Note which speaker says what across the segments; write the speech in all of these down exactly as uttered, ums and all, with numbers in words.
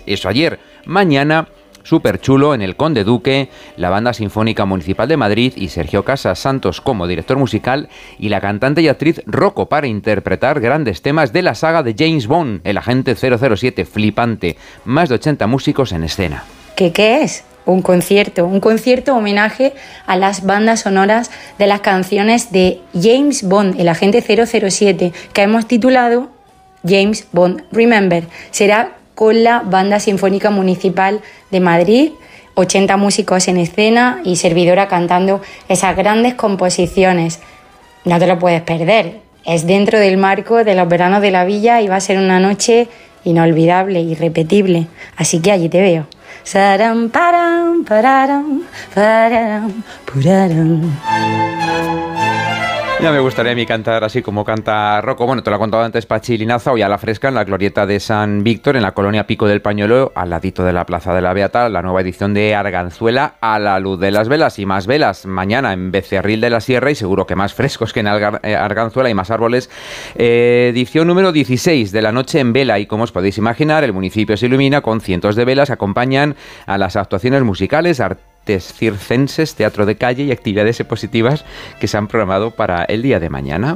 Speaker 1: Betis. Eso ayer. Mañana, súper chulo, en el Conde Duque, la Banda Sinfónica Municipal de Madrid y Sergio Casas Santos como director musical y la cantante y actriz Rocco para interpretar grandes temas de la saga de James Bond, el agente cero cero siete, flipante. Más de ochenta músicos en escena.
Speaker 2: ¿Qué, qué es? Un concierto, un concierto homenaje a las bandas sonoras de las canciones de James Bond, el agente cero cero siete, que hemos titulado James Bond Remember. Será con la Banda Sinfónica Municipal de Madrid, ochenta músicos en escena y servidora cantando esas grandes composiciones. No te lo puedes perder. Es dentro del marco de los veranos de la villa y va a ser una noche inolvidable, irrepetible. Así que allí te veo. Saram, param, pararam, pararam, puraram.
Speaker 1: Ya me gustaría a mí cantar así como canta Rocco. Bueno, te lo he contado antes, Pachi Linaza, hoy a la fresca en la glorieta de San Víctor, en la colonia Pico del Pañuelo, al ladito de la Plaza de la Beata, la nueva edición de Arganzuela a la luz de las velas. Y más velas mañana en Becerril de la Sierra, y seguro que más frescos que en Arganzuela y más árboles. Eh, edición número dieciséis de la noche en vela, y como os podéis imaginar, el municipio se ilumina con cientos de velas, acompañan a las actuaciones musicales, artísticas, circenses, teatro de calle y actividades expositivas que se han programado para el día de mañana.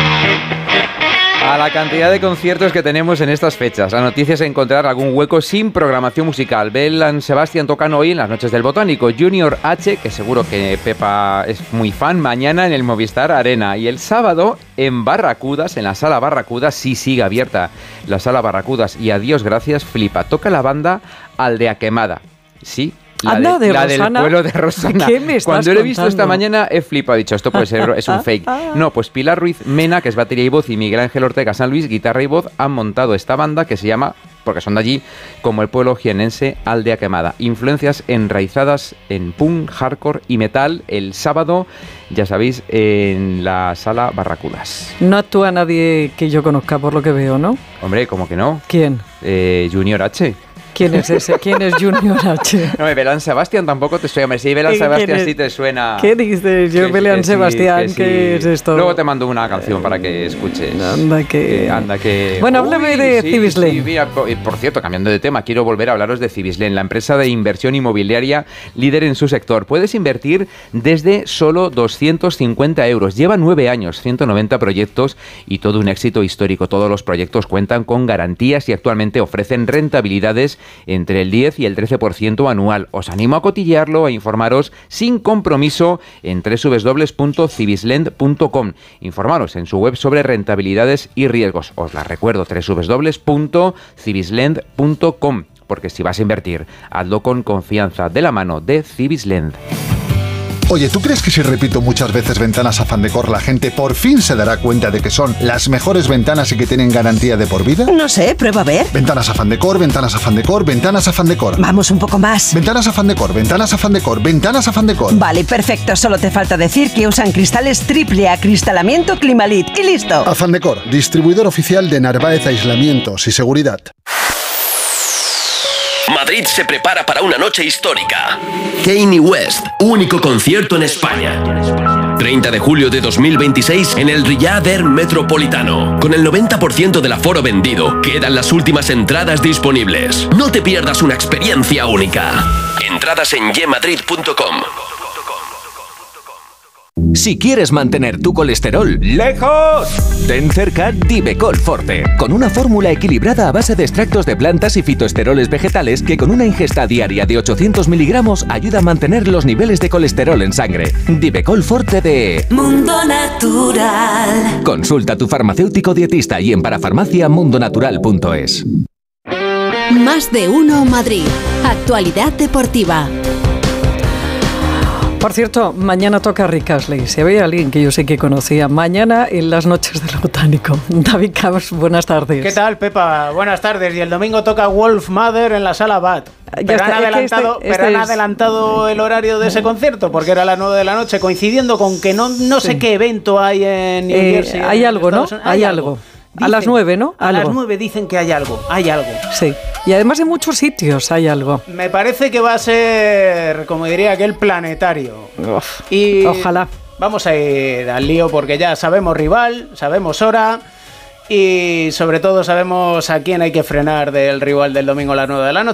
Speaker 1: A la cantidad de conciertos que tenemos en estas fechas, la noticia es encontrar algún hueco sin programación musical. Bell and Sebastian tocan hoy en las noches del Botánico. Junior H, que seguro que Pepa es muy fan, mañana en el Movistar Arena. Y el sábado en Barracudas, en la Sala Barracudas, sí sigue abierta la Sala Barracudas. Y a Dios gracias, flipa. Toca la banda Aldea Quemada. Sí. La,
Speaker 3: Anda,
Speaker 1: de,
Speaker 3: de
Speaker 1: la del pueblo de Rosana.
Speaker 3: ¿Qué me estás
Speaker 1: Cuando lo he visto
Speaker 3: contando?
Speaker 1: esta mañana he flipado, he dicho, esto puede ser, es un fake. No, pues Pilar Ruiz Mena, que es batería y voz, y Miguel Ángel Ortega San Luis, guitarra y voz, han montado esta banda que se llama, porque son de allí, como el pueblo jienense, Aldea Quemada. Influencias enraizadas en punk, hardcore y metal. El sábado, ya sabéis, en la Sala Barracudas.
Speaker 3: No actúa nadie que yo conozca, por lo que veo, ¿no?
Speaker 1: Hombre, ¿cómo que no?
Speaker 3: ¿Quién?
Speaker 1: Eh, Junior H.
Speaker 3: ¿Quién es ese? ¿Quién es Junior H?
Speaker 1: No, Belán Sebastián tampoco te suena. Si Belán Sebastián sí te suena.
Speaker 3: ¿Qué dices? Yo, Belán
Speaker 1: sí,
Speaker 3: Sebastián,
Speaker 1: sí.
Speaker 3: ¿qué es esto?
Speaker 1: Luego te mando una canción para que escuches.
Speaker 3: Anda que...
Speaker 1: Eh, anda que...
Speaker 3: Bueno, háblame
Speaker 1: Uy,
Speaker 3: de
Speaker 1: sí,
Speaker 3: Cibislen.
Speaker 1: Sí, mira, por, por cierto, cambiando de tema, quiero volver a hablaros de Cibislen, la empresa de inversión inmobiliaria líder en su sector. Puedes invertir desde solo doscientos cincuenta euros. Lleva nueve años, ciento noventa proyectos y todo un éxito histórico. Todos los proyectos cuentan con garantías y actualmente ofrecen rentabilidades entre el diez y el trece por ciento anual. Os animo a cotillearlo e informaros sin compromiso en doble u doble u doble u punto cibislend punto com. Informaros en su web sobre rentabilidades y riesgos. Os la recuerdo, doble u doble u doble u punto cibislend punto com, porque si vas a invertir, hazlo con confianza, de la mano de Cibislend.
Speaker 4: Oye, ¿tú crees que si repito muchas veces Ventanas Afán Decor, la gente por fin se dará cuenta de que son las mejores ventanas y que tienen garantía de por vida?
Speaker 5: No sé, prueba a ver.
Speaker 4: Ventanas Afán Decor, Ventanas Afán Decor, Ventanas Afán Decor.
Speaker 5: Vamos un poco más.
Speaker 4: Ventanas Afán Decor, Ventanas Afán Decor, Ventanas Afán Decor.
Speaker 5: Vale, perfecto. Solo te falta decir que usan cristales triple acristalamiento Climalit y listo.
Speaker 4: Afán Decor, distribuidor oficial de Narváez Aislamientos y Seguridad.
Speaker 6: Madrid se prepara para una noche histórica. Kanye West, único concierto en España. treinta de julio de dos mil veintiséis en el Riyadh Air Metropolitano. Con el noventa por ciento del aforo vendido, quedan las últimas entradas disponibles. No te pierdas una experiencia única. Entradas en yemadrid punto com.
Speaker 7: Si quieres mantener tu colesterol lejos, ten cerca Divecol Forte, con una fórmula equilibrada a base de extractos de plantas y fitoesteroles vegetales que con una ingesta diaria de ochocientos miligramos ayuda a mantener los niveles de colesterol en sangre. Divecol Forte de
Speaker 8: Mundo Natural.
Speaker 7: Consulta a tu farmacéutico dietista y en parafarmacia mundonatural punto es.
Speaker 9: Más de uno Madrid. Actualidad deportiva.
Speaker 3: Por cierto, mañana toca Rick Astley. Si había alguien que yo sé que conocía, mañana en las noches del Botánico. David Camps, buenas tardes.
Speaker 10: ¿Qué tal, Pepa? Buenas tardes. Y el domingo toca Wolf Mother en la Sala Bat. Pero,
Speaker 3: está,
Speaker 10: han adelantado,
Speaker 3: este, este
Speaker 10: pero han
Speaker 3: es...
Speaker 10: adelantado el horario de ese concierto porque era a las nueve de la noche, coincidiendo con que no, no sé sí. qué evento hay en New
Speaker 3: eh,
Speaker 10: Jersey.
Speaker 3: Hay
Speaker 10: en
Speaker 3: algo, ¿no?
Speaker 10: Hay,
Speaker 3: hay algo. algo.
Speaker 10: Dicen,
Speaker 3: a las nueve, ¿no?
Speaker 10: A
Speaker 3: algo.
Speaker 10: las nueve dicen que hay algo, hay algo.
Speaker 3: Sí, y además en muchos sitios hay algo.
Speaker 10: Me parece que va a ser, como diría aquel, planetario.
Speaker 3: Uf,
Speaker 10: y
Speaker 3: ojalá.
Speaker 10: Vamos a ir al lío porque ya sabemos rival, sabemos hora y sobre todo sabemos a quién hay que frenar del rival del domingo a las nueve de la noche.